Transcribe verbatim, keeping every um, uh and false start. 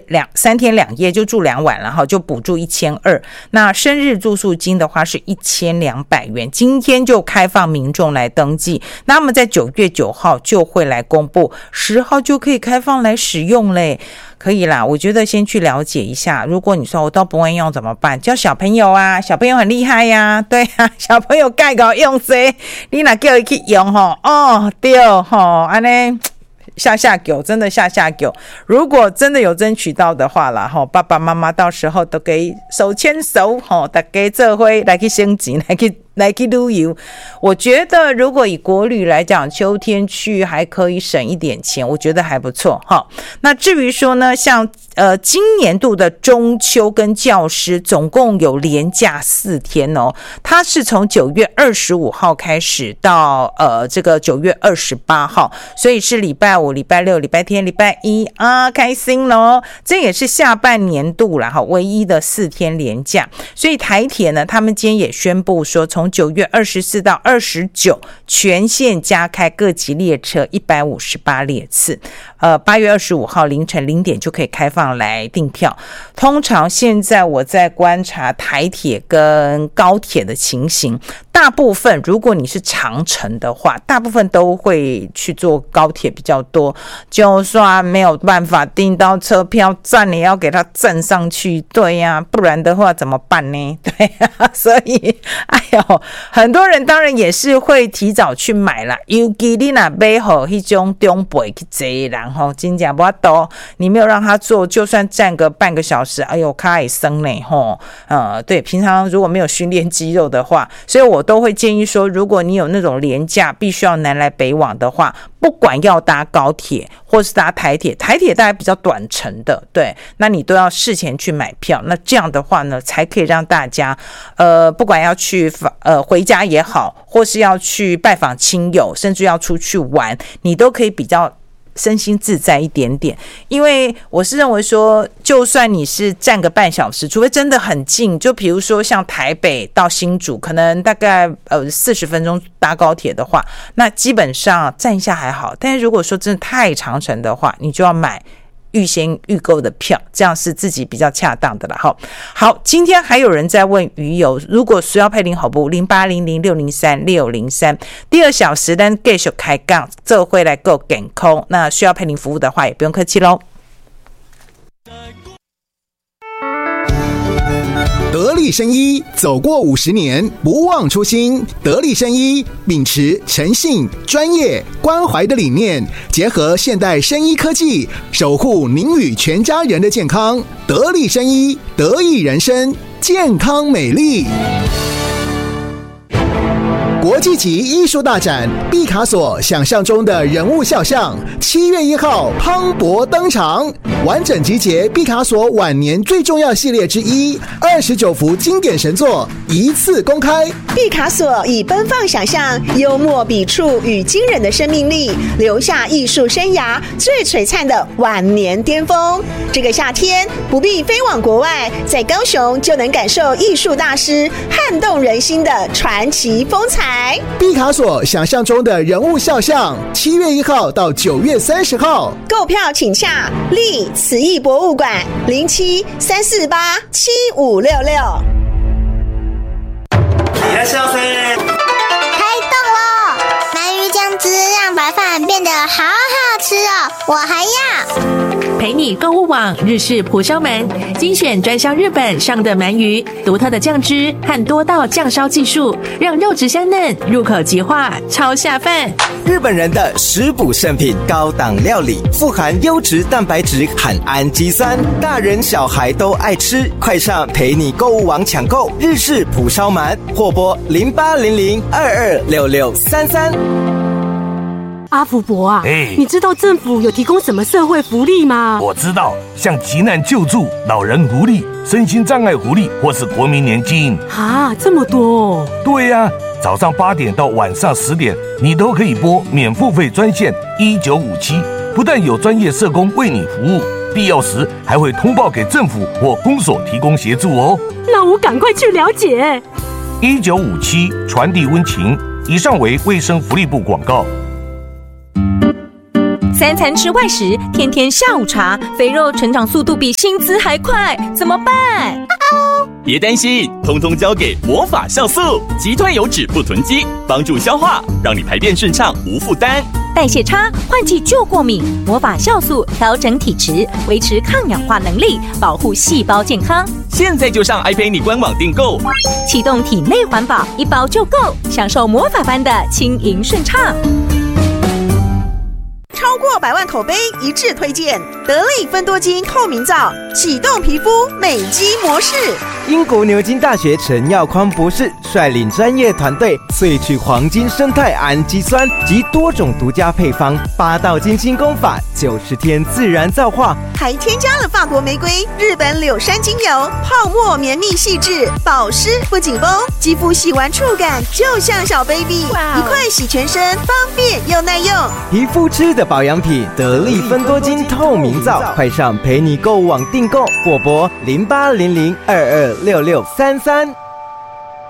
两三天两夜就住两晚了哈，就补助一千二。那生日住宿金的话是一千两百元，今天就开放民众来登记。那么在九月九号就会来公布，十号就可以开放来使用嘞。可以啦，我觉得先去了解一下。如果你说我都不会用怎么办？教小朋友啊，小朋友很厉害呀、啊，对啊，小朋友该搞用谁？你哪叫他去用吼？哦，对吼，安尼。下下狗真的下下狗，如果真的有争取到的话啦，爸爸妈妈到时候都可以手牵手，大家做伙来去升级，来去来去旅游。我觉得如果以国旅来讲，秋天去还可以省一点钱，我觉得还不错哈。那至于说呢，像呃今年度的中秋跟教师总共有连假四天哦，它是从九月二十五号开始到呃这个九月二十八号，所以是礼拜五、礼拜六、礼拜天、礼拜一啊，开心咯。这也是下半年度啦哈唯一的四天连假，所以台铁呢，他们今天也宣布说，从九月二十四到二十九全线加开各级列车一百五十八列次，呃，八月二十五号凌晨零点就可以开放来订票。通常现在我在观察台铁跟高铁的情形，大部分如果你是长程的话，大部分都会去坐高铁比较多，就算没有办法订到车票站，也要给它站上去，对呀、啊，不然的话怎么办呢？对呀、啊，所以哎呦，很多人当然也是会提早去买啦，尤其你若买好那种中辈去坐的人吼，真正没多，你没有让他坐，就算站个半个小时，哎呦，卡也生呢吼。呃，对，平常如果没有训练肌肉的话，所以我都会建议说，如果你有那种廉价必须要南来北往的话，不管要搭高铁或是搭台铁，台铁大概比较短程的，对，那你都要事前去买票。那这样的话呢，才可以让大家，呃，不管要去呃回家也好，或是要去拜访亲友，甚至要出去玩，你都可以比较身心自在一点点。因为我是认为说，就算你是站个半小时，除非真的很近，就比如说像台北到新竹，可能大概呃四十分钟搭高铁的话，那基本上站一下还好。但是如果说真的太长程的话，你就要买预先预购的票，这样是自己比较恰当的了哈。好，今天还有人在问鱼友，如果需要配零好不零八零零六零三六零三，第二小时咱继续开杠，这会来够健康。那需要配零服务的话，也不用客气喽。 得力生医走过五十年，不忘初心。得力生医秉持诚信、专业、关怀的理念，结合现代生医科技，守护您与全家人的健康。得力生医，得益人生，健康美丽。国际级艺术大展毕卡索想象中的人物肖像，七月一号磅礴登场，完整集结毕卡索晚年最重要系列之一，二十九幅经典神作一次公开。 毕卡索以奔放想象、幽默笔触与惊人的生命力，留下艺术生涯最璀璨的晚年巅峰。这个夏天不必飞往国外，在高雄就能感受艺术大师撼动人心的传奇风采。 毕卡索想象中的人物肖像，七月一号到九月三十号， 购票请洽立慈艺博物馆零七三四八七五六六。 いらっしゃいませ。 开动喽！鳗鱼酱汁让白饭变得好好吃哦，我还要。 陪你购物网日式蒲烧鳗，精选专销日本上的鳗鱼，独特的酱汁和多道酱烧技术，让肉质香嫩，入口即化，超下饭。 日本人的食补圣品，高档料理，富含优质蛋白质和氨基酸，大人小孩都爱吃。快上陪你购物网抢购日式蒲烧鳗，或拨零八零零二二六六三三。 阿福伯啊， 哎， 你知道政府有提供什么社会福利吗？ 我知道，像急难救助、老人福利、身心障碍福利，或是国民年金啊，这么多哦。 对呀、啊，早上八点到晚上十点，你都可以拨免付费专线一九五七，不但有专业社工为你服务，必要时还会通报给政府或公所提供协助哦。 那我赶快去了解。 一九五七传递温情，以上为卫生福利部广告。 三餐吃外食，天天下午茶，肥肉成长速度比薪资还快，怎么办？ 别担心，通通交给魔法酵素，击退油脂不囤积，帮助消化，让你排便顺畅无负担。 代谢差，换季就过敏，魔法酵素调整体质，维持抗氧化能力，保护细胞健康。 现在就上 iPay 官网订购， 启动体内环保，一包就够，享受魔法般的轻盈顺畅。 超过百万口碑一致推荐得力芬多精透明皂，启动皮肤美肌模式。 英国牛津大学陈耀匡博士率领专业团队萃取黄金生态氨基酸及多种独家配方，八道金清功法，九十天自然皂化， 还添加了法国玫瑰、日本柳杉精油，泡沫绵密细致，保湿不紧绷，肌肤洗完触感就像小 baby， 一块洗全身，方便又耐用。 皮肤吃的保养品，得力芬多精透明皂，快上陪你购物网订购，或拨零八零零二二六六三三。